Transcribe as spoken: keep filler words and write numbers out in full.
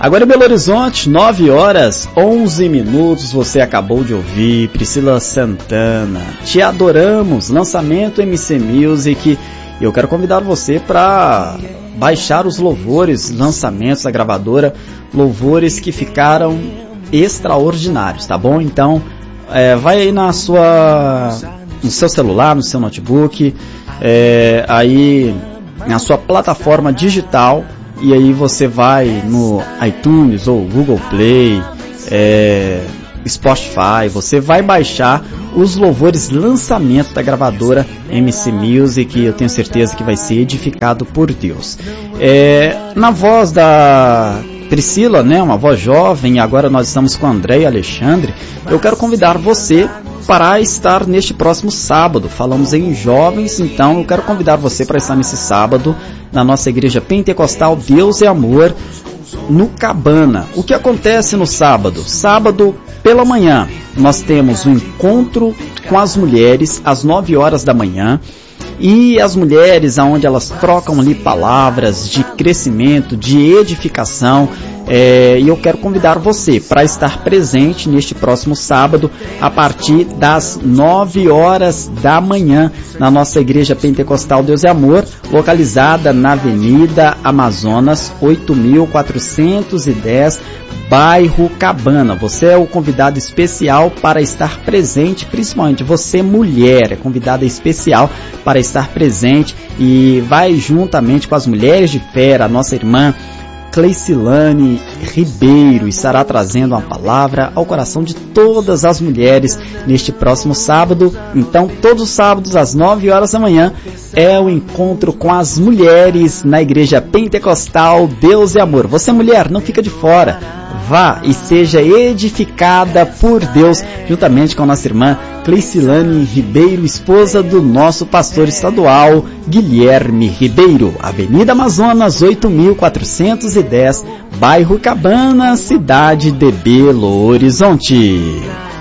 Agora em Belo Horizonte, nove horas, onze minutos, você acabou de ouvir Priscila Santana, Te Adoramos, lançamento M C Music. E eu quero convidar você para baixar os louvores, lançamentos da gravadora, louvores que ficaram extraordinários, tá bom? Então, é, vai aí na sua, no seu celular, no seu notebook, é, aí na sua plataforma digital, e aí você vai no iTunes ou Google Play, é, Spotify, você vai baixar os louvores lançamento da gravadora M C Music, eu tenho certeza que vai ser edificado por Deus. É, na voz da Priscila, né, uma voz jovem, e agora nós estamos com André e Alexandre, eu quero convidar você para estar neste próximo sábado. Falamos em jovens, então eu quero convidar você para estar nesse sábado na nossa igreja pentecostal Deus é Amor, no Cabana. O que acontece no sábado? Sábado pela manhã nós temos um encontro com as mulheres às nove horas da manhã, e as mulheres, aonde elas trocam ali palavras de crescimento, de edificação, é, e eu quero convidar você para estar presente neste próximo sábado a partir das nove horas da manhã na nossa igreja pentecostal Deus é Amor, localizada na Avenida Amazonas oito mil quatrocentos e dez, bairro Cabana. Você é o convidado especial para estar presente, principalmente você mulher, é convidada especial para estar presente, e vai juntamente com as mulheres de fé, a nossa irmã Cleicilane Ribeiro estará trazendo uma palavra ao coração de todas as mulheres neste próximo sábado. Então, todos os sábados às nove horas da manhã é o encontro com as mulheres na igreja pentecostal Deus é Amor. Você, mulher, não fica de fora. Vá e seja edificada por Deus, juntamente com a nossa irmã Cleicilane Ribeiro, esposa do nosso pastor estadual Guilherme Ribeiro. Avenida Amazonas oito mil quatrocentos e dez, bairro Cabana, cidade de Belo Horizonte.